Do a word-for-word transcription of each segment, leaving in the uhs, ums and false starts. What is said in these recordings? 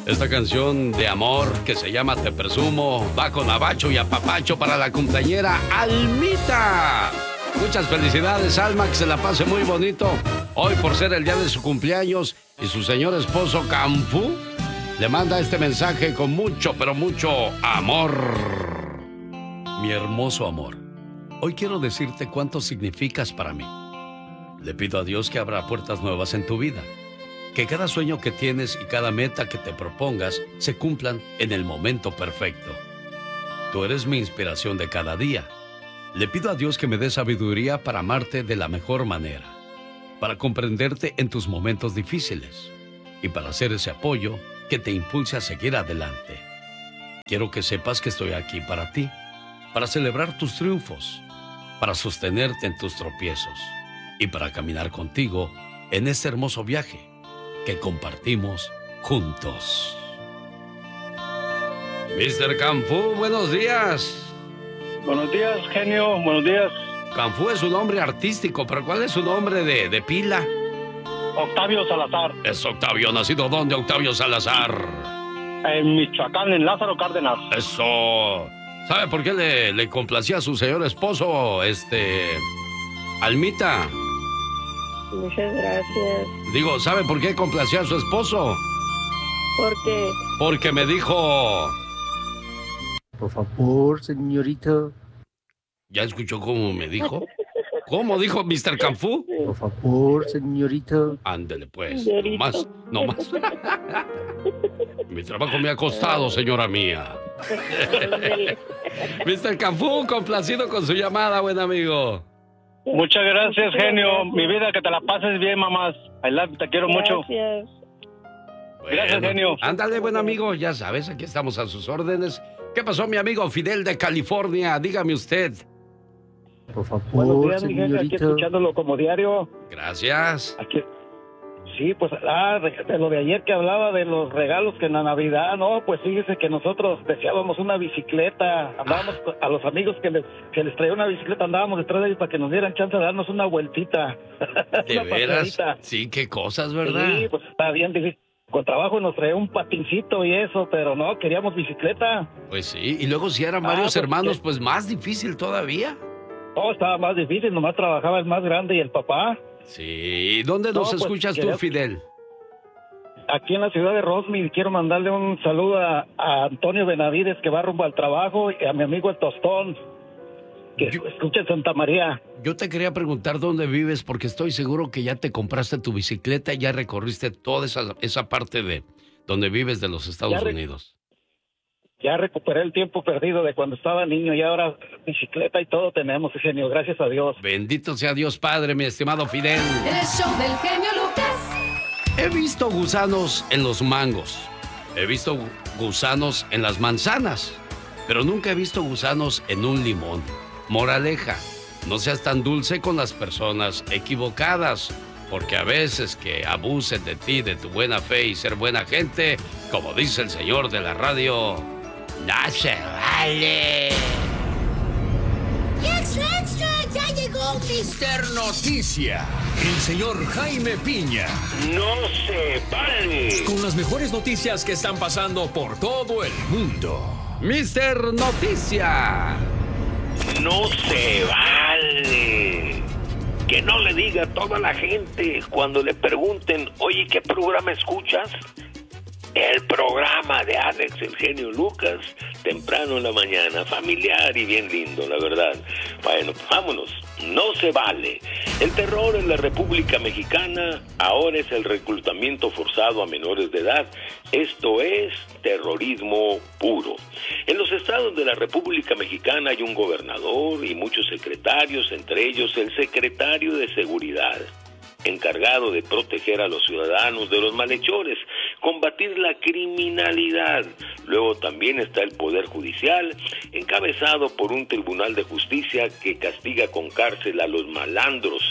Esta canción de amor que se llama Te Presumo va con abacho y apapacho para la cumpleañera Almita. Muchas felicidades, Alma, que se la pase muy bonito. Hoy por ser el día de su cumpleaños y su señor esposo Canfú le manda este mensaje con mucho, pero mucho amor. Mi hermoso amor, hoy quiero decirte cuánto significas para mí. Le pido a Dios que abra puertas nuevas en tu vida. Que cada sueño que tienes y cada meta que te propongas se cumplan en el momento perfecto. Tú eres mi inspiración de cada día. Le pido a Dios que me dé sabiduría para amarte de la mejor manera, para comprenderte en tus momentos difíciles y para hacer ese apoyo que te impulse a seguir adelante. Quiero que sepas que estoy aquí para ti, para celebrar tus triunfos, para sostenerte en tus tropiezos y para caminar contigo en este hermoso viaje que compartimos juntos. mister Canfú, buenos días. Buenos días, genio, buenos días. Canfú es su nombre artístico, pero ¿cuál es su nombre de, de pila? Octavio Salazar. Es Octavio, ¿nacido dónde, Octavio Salazar? En Michoacán, en Lázaro Cárdenas. Eso. ¿Sabe por qué le, le complacía a su señor esposo, este... Almita? Muchas gracias. Digo, ¿sabe por qué complacía a su esposo? ¿Por qué? Porque me dijo... Por favor, señorita. ¿Ya escuchó cómo me dijo? ¿Cómo dijo mister Canfú? Por favor, señorita. Ándele pues, Señorito. no más, no más. Mi trabajo me ha costado, señora mía. mister Canfú, complacido con su llamada, buen amigo. Muchas gracias, genio. Mi vida, que te la pases bien, mamás. I love you, te quiero mucho. Gracias. Bueno, Gracias, genio. Ándale, buen amigo, ya sabes, aquí estamos a sus órdenes. ¿Qué pasó, mi amigo Fidel de California? Dígame usted. Por favor, Buenos días, mi jefe, aquí señorita. escuchándolo como diario. Gracias. Aquí. Sí, pues, ah, de, de lo de ayer que hablaba de los regalos que en la Navidad, no, pues fíjese que nosotros deseábamos una bicicleta, andábamos a los amigos que les, que les traía una bicicleta, andábamos detrás de ellos para que nos dieran chance de darnos una vueltita. ¿De Una veras? paseadita. Sí, qué cosas, ¿verdad? Sí, pues está bien difícil. Con trabajo nos traía un patincito y eso, pero no, queríamos bicicleta. Pues sí, y luego si eran Ah, varios pues, hermanos, ¿qué? pues más difícil todavía. Todo estaba más difícil, nomás trabajaba el más grande y el papá. Sí, ¿dónde nos No, pues, escuchas tú, quería- Fidel? Aquí en la ciudad de Roseville quiero mandarle un saludo a, a Antonio Benavides, que va rumbo al trabajo, y a mi amigo el Tostón, que Yo- escucha en Santa María. Yo te quería preguntar dónde vives porque estoy seguro que ya te compraste tu bicicleta y ya recorriste toda esa, esa parte de donde vives de los Estados Ya re- Unidos. Ya recuperé el tiempo perdido de cuando estaba niño y ahora bicicleta y todo tenemos, genio, gracias a Dios. Bendito sea Dios Padre, mi estimado Fidel. El show del genio Lucas. He visto gusanos en los mangos. He visto gusanos en las manzanas. Pero nunca he visto gusanos en un limón. Moraleja, no seas tan dulce con las personas equivocadas. Porque a veces que abusen de ti, de tu buena fe y ser buena gente, como dice el señor de la radio, no se vale. ¡Extra, extra! ¡Ya llegó mister Noticia, el señor Jaime Piña. No se vale. Con las mejores noticias que están pasando por todo el mundo. mister Noticia. No se vale. Que no le diga a toda la gente cuando le pregunten, oye, ¿qué programa escuchas? El programa de Alex, el genio Lucas, temprano en la mañana, familiar y bien lindo, la verdad. Bueno, pues vámonos, no se vale. El terror en la República Mexicana ahora es el reclutamiento forzado a menores de edad. Esto es terrorismo puro. En los estados de la República Mexicana hay un gobernador y muchos secretarios, entre ellos el secretario de Seguridad, encargado de proteger a los ciudadanos de los malhechores, combatir la criminalidad. Luego también está el Poder Judicial, encabezado por un tribunal de justicia que castiga con cárcel a los malandros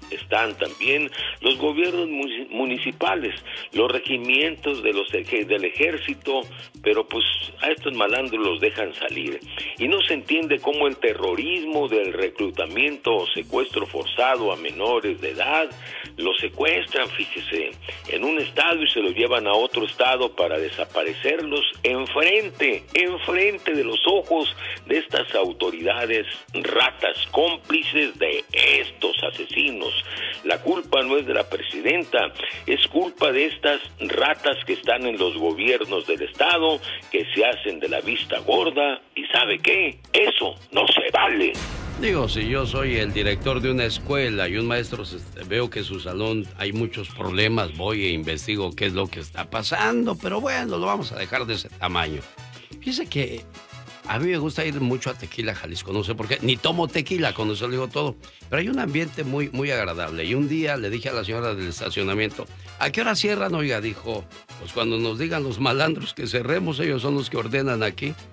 están también los gobiernos municipales, los regimientos de los del ejército, pero pues a estos malandros los dejan salir. Y no se entiende cómo el terrorismo del reclutamiento o secuestro forzado a menores de edad, los secuestran, fíjese, en un estado y se los llevan a otro estado para desaparecerlos enfrente, enfrente de los ojos de estas autoridades ratas, cómplices de estos asesinos. La culpa no es de la presidenta, es culpa de estas ratas que están en los gobiernos del estado, que se hacen de la vista gorda, y ¿sabe qué? Eso no se vale. Digo, si yo soy el director de una escuela y un maestro este, veo que en su salón hay muchos problemas, voy e investigo qué es lo que está pasando, pero bueno, lo vamos a dejar de ese tamaño. Fíjese que a mí me gusta ir mucho a Tequila, Jalisco, no sé por qué, ni tomo tequila, con eso le digo todo, pero hay un ambiente muy, muy agradable. Y un día le dije a la señora del estacionamiento, ¿a qué hora cierran? Oiga, dijo, pues cuando nos digan los malandros que cerremos, ellos son los que ordenan aquí.